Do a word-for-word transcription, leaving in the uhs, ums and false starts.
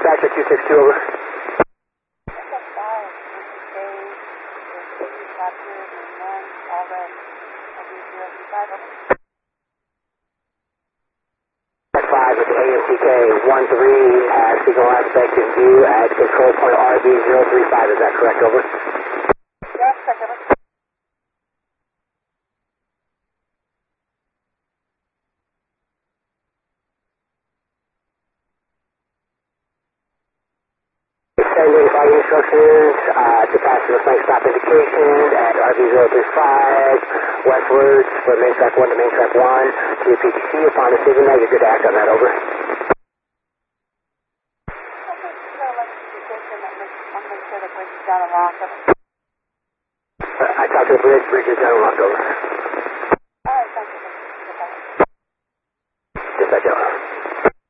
dispatcher two six two, over. five with A M T K one three, uh, signal aspect in view at control point R B zero three five, is that correct, over? Yes, correct, over. Sending flight instructions uh, to pass the flank stop indication at R B zero three five, westwards for main track one to main track one, to your P T C upon the signal, you're good to act on that, over. I talked to the bridge, bridge is down, locked, over.